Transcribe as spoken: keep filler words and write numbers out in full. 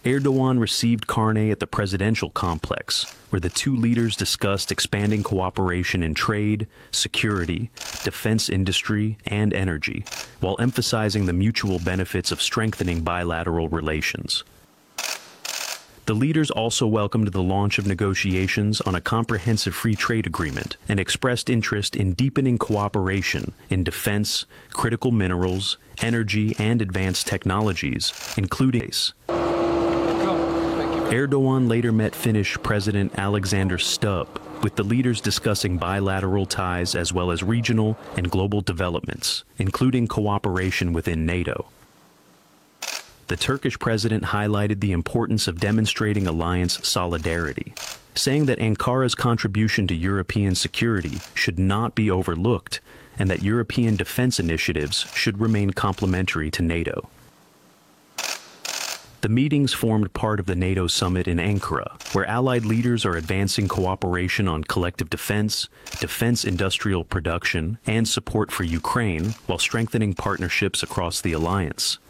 Erdogan received Carney at the presidential complex, where the two leaders discussed expanding cooperation in trade, security, defense industry, and energy, while emphasizing the mutual benefits of strengthening bilateral relations. The leaders also welcomed the launch of negotiations on a comprehensive free trade agreement and expressed interest in deepening cooperation in defense, critical minerals, energy, and advanced technologies, including space. Erdogan later met Finnish President Alexander Stubb, with the leaders discussing bilateral ties as well as regional and global developments, including cooperation within NATO. The Turkish president highlighted the importance of demonstrating alliance solidarity, saying that Ankara's contribution to European security should not be overlooked and that European defense initiatives should remain complementary to NATO. The meetings formed part of the NATO summit in Ankara, where allied leaders are advancing cooperation on collective defense, defense industrial production, and support for Ukraine, while strengthening partnerships across the alliance.